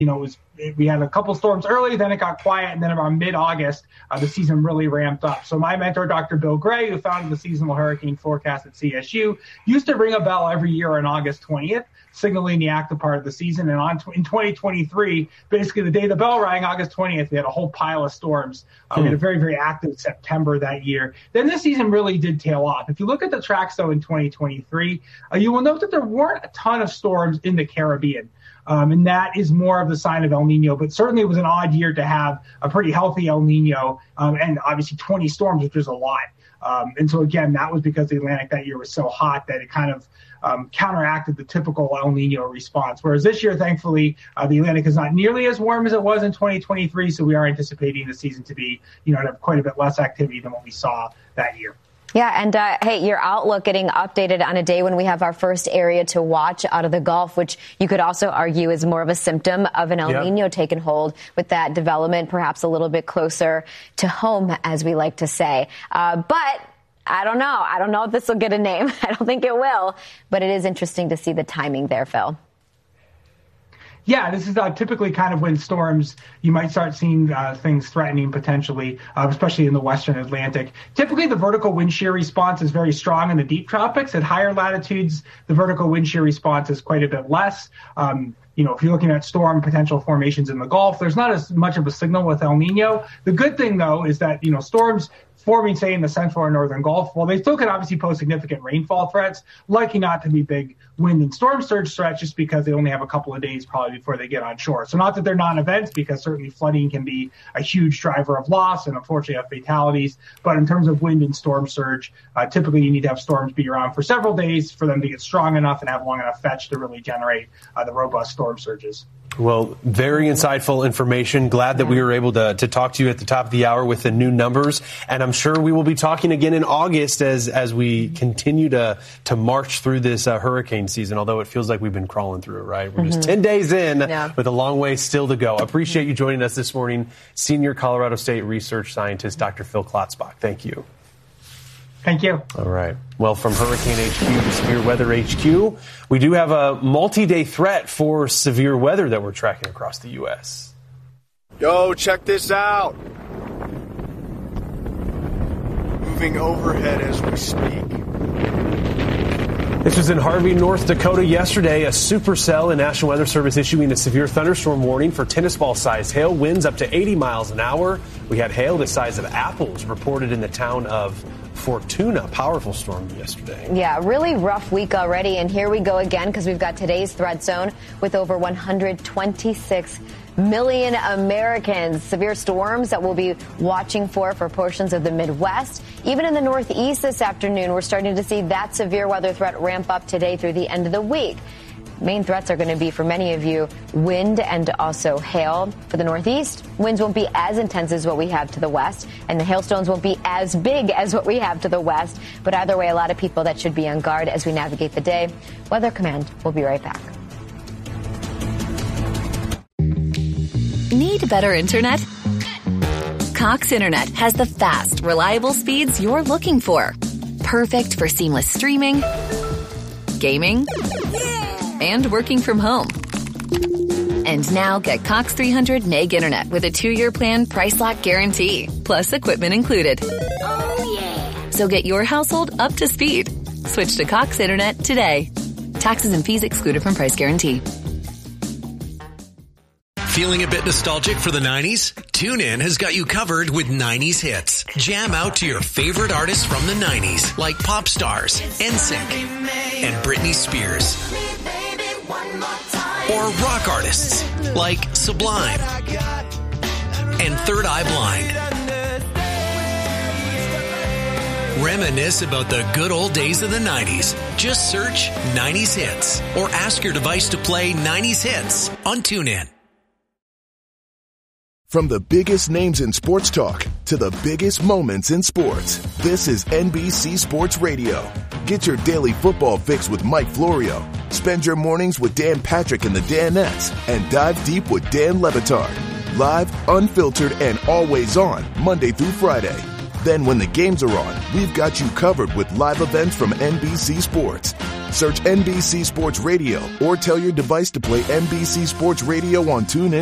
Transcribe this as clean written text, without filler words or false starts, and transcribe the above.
we had a couple storms early, then it got quiet, and then around mid-August, the season really ramped up. So my mentor, Dr. Bill Gray, who founded the seasonal hurricane forecast at CSU, used to ring a bell every year on August 20th, signaling the active part of the season. And in 2023, basically the day the bell rang, August 20th, we had a whole pile of storms. We had a very, very active September that year. Then this season really did tail off. If you look at the tracks, though, in 2023, you will note that there weren't a ton of storms in the Caribbean. And that is more of the sign of El Nino. But certainly it was an odd year to have a pretty healthy El Nino and obviously 20 storms, which is a lot. And so, again, that was because the Atlantic that year was so hot that it kind of counteracted the typical El Nino response. Whereas this year, thankfully, the Atlantic is not nearly as warm as it was in 2023. So we are anticipating the season to be, to have quite a bit less activity than what we saw that year. Yeah, and hey, your outlook getting updated on a day when we have our first area to watch out of the Gulf, which you could also argue is more of a symptom of an El Nino taking hold with that development, perhaps a little bit closer to home, as we like to say. But I don't know. I don't know if this will get a name. I don't think it will. But it is interesting to see the timing there, Phil. Yeah, this is typically kind of when storms, you might start seeing things threatening potentially, especially in the western Atlantic. Typically, the vertical wind shear response is very strong in the deep tropics. At higher latitudes, the vertical wind shear response is quite a bit less. If you're looking at storm potential formations in the Gulf, there's not as much of a signal with El Nino. The good thing, though, is that, storms forming, say, in the central or northern Gulf, well, they still could obviously pose significant rainfall threats, likely not to be big wind and storm surge threats just because they only have a couple of days probably before they get on shore. So not that they're non-events, because certainly flooding can be a huge driver of loss and unfortunately have fatalities. But in terms of wind and storm surge, typically you need to have storms be around for several days for them to get strong enough and have long enough fetch to really generate the robust storm surges. Well, very insightful information. Glad that we were able to talk to you at the top of the hour with the new numbers. And I'm sure we will be talking again in August as we continue to march through this hurricane season, although it feels like we've been crawling through it, right? We're just 10 days in with a long way still to go. Appreciate you joining us this morning. Senior Colorado State research scientist, Dr. Phil Klotzbach. Thank you. Thank you. All right. Well, from Hurricane HQ to Severe Weather HQ, we do have a multi-day threat for severe weather that we're tracking across the U.S. Yo, check this out. Moving overhead as we speak. This was in Harvey, North Dakota yesterday. A supercell in National Weather Service issuing a severe thunderstorm warning for tennis ball-sized hail, winds up to 80 miles an hour. We had hail the size of apples reported in the town of Fortuna. Powerful storm yesterday. Yeah, really rough week already. And here we go again because we've got today's threat zone with over 126 million Americans. Severe storms that we'll be watching for portions of the Midwest. Even in the Northeast this afternoon, we're starting to see that severe weather threat ramp up today through the end of the week. Main threats are going to be, for many of you, wind and also hail. For the Northeast, winds won't be as intense as what we have to the west, and the hailstones won't be as big as what we have to the west. But either way, a lot of people that should be on guard as we navigate the day. Weather Command will be right back. Need better internet? Cox Internet has the fast, reliable speeds you're looking for. Perfect for seamless streaming, gaming, and working from home. And now get Cox 300 meg internet with a 2-year plan, price lock guarantee, plus equipment included. Oh, yeah. So get your household up to speed. Switch to Cox Internet today. Taxes and fees excluded from price guarantee. Feeling a bit nostalgic for the 90s? TuneIn has got you covered with 90s hits. Jam out to your favorite artists from the 90s, like pop stars, NSYNC, and Britney Spears. Or rock artists, like Sublime and Third Eye Blind. Reminisce about the good old days of the 90s. Just search 90s hits or ask your device to play 90s hits on TuneIn. From the biggest names in sports talk to the biggest moments in sports, this is NBC Sports Radio. Get your daily football fix with Mike Florio. Spend your mornings with Dan Patrick and the Danettes, and dive deep with Dan Le Batard. Live, unfiltered, and always on, Monday through Friday. Then when the games are on, we've got you covered with live events from NBC Sports. Search NBC Sports Radio or tell your device to play NBC Sports Radio on TuneIn.